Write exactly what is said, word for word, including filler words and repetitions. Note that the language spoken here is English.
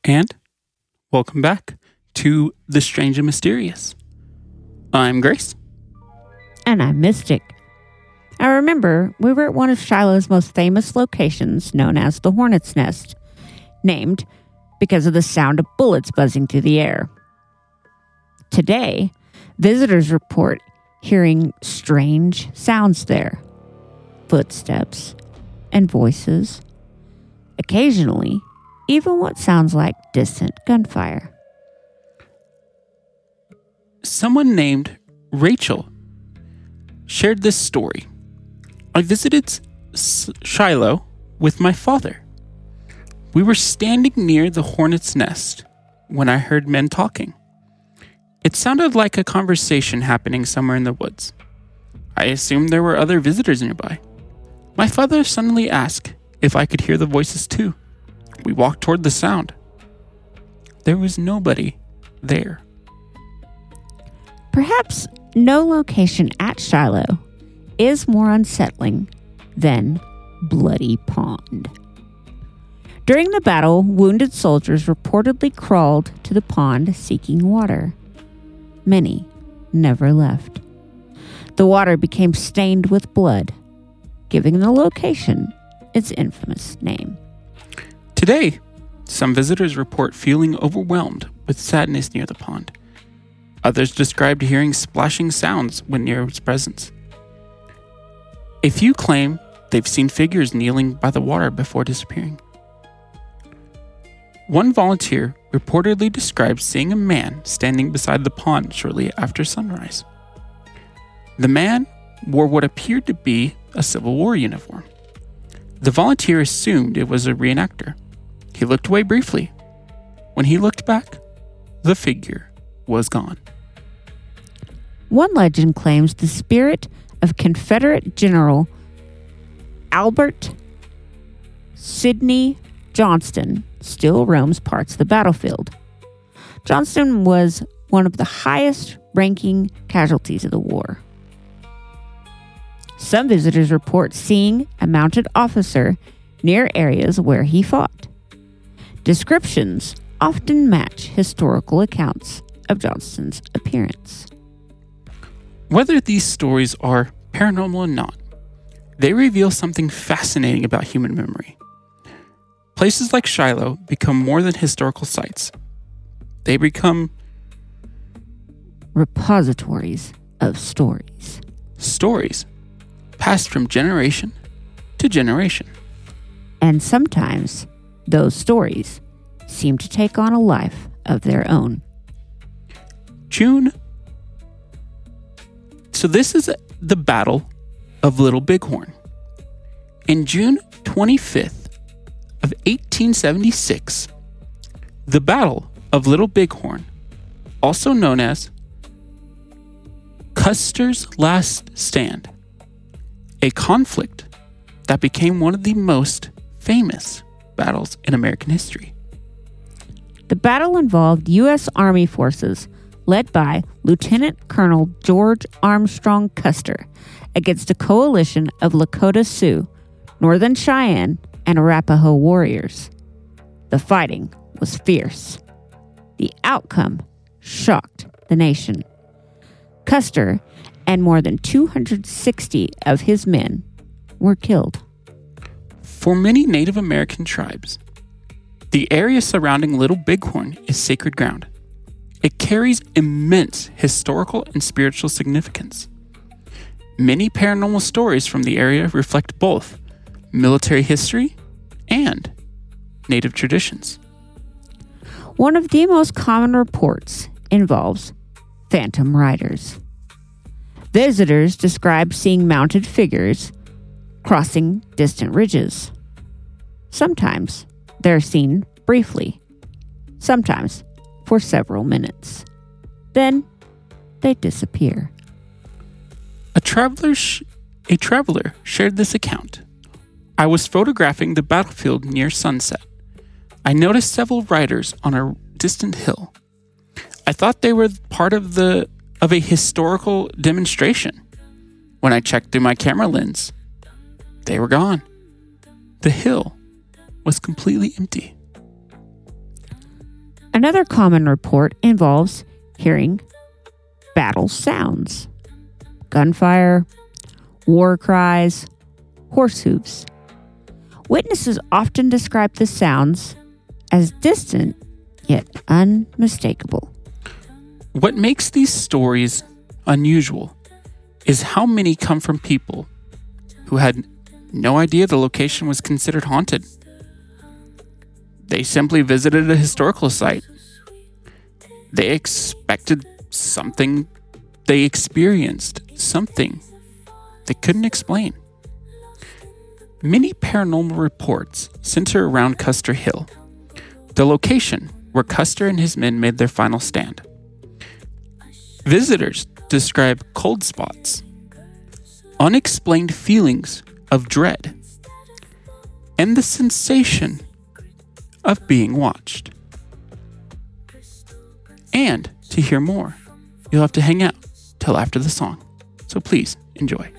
And welcome back to The Strange and Mysterious. I'm Grace. And I'm Mystic. I remember we were at one of Shiloh's most famous locations, known as the Hornet's Nest, named because of the sound of bullets buzzing through the air. Today, visitors report hearing strange sounds there. Footsteps and voices. Occasionally, even what sounds like distant gunfire. Someone named Rachel shared this story. I visited Shiloh with my father. We were standing near the Hornet's Nest when I heard men talking. It sounded like a conversation happening somewhere in the woods. I assumed there were other visitors nearby. My father suddenly asked if I could hear the voices too. We walked toward the sound. There was nobody there. Perhaps no location at Shiloh is more unsettling than Bloody Pond. During the battle, wounded soldiers reportedly crawled to the pond seeking water. Many never left. The water became stained with blood, giving the location its infamous name. Today, some visitors report feeling overwhelmed with sadness near the pond. Others described hearing splashing sounds when near its presence. A few claim they've seen figures kneeling by the water before disappearing. One volunteer reportedly described seeing a man standing beside the pond shortly after sunrise. The man wore what appeared to be a Civil War uniform. The volunteer assumed it was a reenactor. He looked away briefly. When he looked back, the figure was gone. One legend claims the spirit of Confederate General Albert Sidney Johnston still roams parts of the battlefield. Johnston was one of the highest-ranking casualties of the war. Some visitors report seeing a mounted officer near areas where he fought. Descriptions often match historical accounts of Johnston's appearance. Whether these stories are paranormal or not, they reveal something fascinating about human memory. Places like Shiloh become more than historical sites. They become repositories of stories. Stories passed from generation to generation. And sometimes those stories seem to take on a life of their own. June. So this is the Battle of Little Bighorn. In June twenty-fifth of eighteen seventy-six, the Battle of Little Bighorn, also known as Custer's Last Stand, a conflict that became one of the most famous battles in American history. The battle involved U S Army forces led by Lieutenant Colonel George Armstrong Custer against a coalition of Lakota Sioux, Northern Cheyenne, and Arapaho warriors. The fighting was fierce. The outcome shocked the nation. Custer and more than two hundred sixty of his men were killed. For many Native American tribes, the area surrounding Little Bighorn is sacred ground. It carries immense historical and spiritual significance. Many paranormal stories from the area reflect both military history and Native traditions. One of the most common reports involves phantom riders. Visitors describe seeing mounted figures crossing distant ridges. Sometimes they're seen briefly, sometimes for several minutes. Then they disappear. A traveler, sh- a traveler shared this account. I was photographing the battlefield near sunset. I noticed several riders on a distant hill. I thought they were part of the of a historical demonstration. When I checked through my camera lens, they were gone. The hill was completely empty. Another common report involves hearing battle sounds, gunfire, war cries, horse hooves. Witnesses often describe the sounds as distant yet unmistakable. What makes these stories unusual is how many come from people who had no idea the location was considered haunted. They simply visited a historical site. They expected something. They experienced something they couldn't explain. Many paranormal reports center around Custer Hill, the location where Custer and his men made their final stand. Visitors describe cold spots, unexplained feelings of dread, and the sensation of being watched. And to hear more, you'll have to hang out till after the song. So please enjoy.